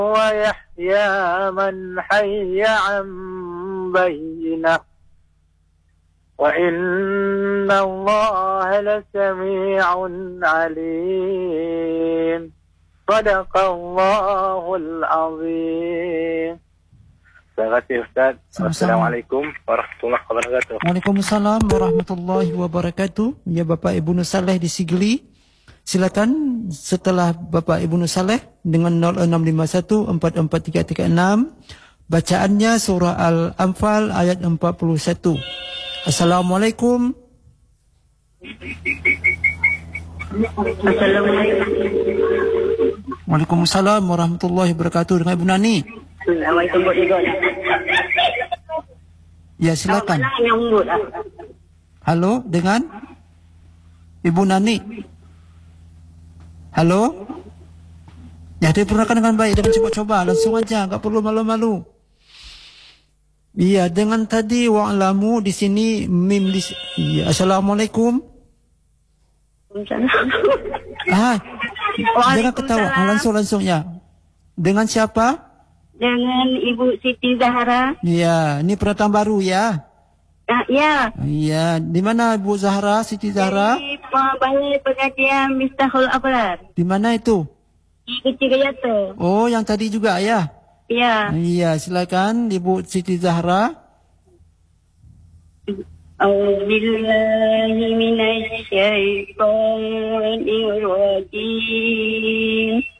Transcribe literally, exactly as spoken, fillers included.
ويحيى من حي عن بينه وإن الله لسميع عليم صدق الله العظيم. Terima kasih Ustaz. Assalamualaikum warahmatullahi wabarakatuh. Waalaikumsalam warahmatullahi wabarakatuh. Ya, Bapak Ibu Nur Saleh di Sigli. Silakan setelah Bapak Ibu Nur Saleh dengan nol enam lima satu empat empat tiga tiga enam. Bacaannya surah Al-Anfal ayat empat puluh satu. Assalamualaikum. Assalamualaikum. Waalaikumsalam warahmatullahi wabarakatuh. Dengan Ibu Nani. Assalamualaikum. Ya, silakan. Halo, dengan Ibu Nani. Halo. Ya, dipergunakan dengan baik, dengan coba-coba, langsung aja, enggak perlu malu-malu. Iya, dengan tadi wa'lamu di sini mim di iya. Assalamualaikum. Ah, jangan ketawa, ah, langsung langsung ya. Dengan siapa? Dengan Ibu Siti Zahra. Iya, ini pendatang baru ya. Ah, ya. Iya, di mana Ibu Zahra, Siti Zahra? Di Balai Pengajian Miftahul Abrar. Di mana itu? Di Kecigayata. Oh, yang tadi juga ya? Ya. Iya, silakan Ibu Siti Zahra. A'udzubillahi minasyaitonir rajim.